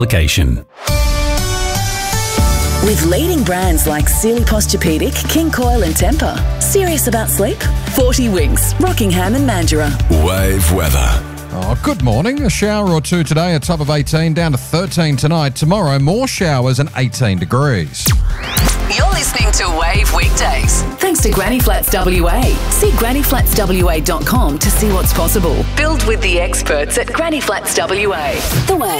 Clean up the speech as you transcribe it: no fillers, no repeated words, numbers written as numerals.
application. With leading brands like Sealy Posturepedic, King Coil and Tempur. Serious about sleep? 40 Winks, Rockingham and Mandurah. Wave weather. Oh, good morning. A shower or two today, a top of 18, down to 13 tonight. Tomorrow, more showers and 18 degrees. You're listening to Wave Weekdays. Thanks to Granny Flats WA. See grannyflatswa.com to see what's possible. Build with the experts at Granny Flats WA. The Wave.